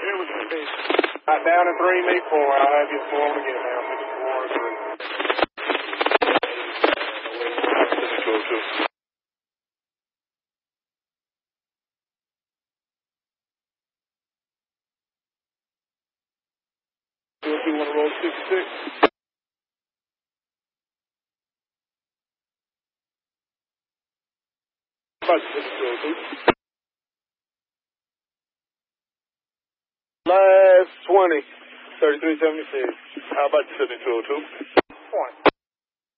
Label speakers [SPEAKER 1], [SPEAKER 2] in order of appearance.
[SPEAKER 1] Down in 3, me 4. I'll have you 4 again now. 4 2. You want to roll 66? About 2. Last 20. 3376. How about you 7202? Point.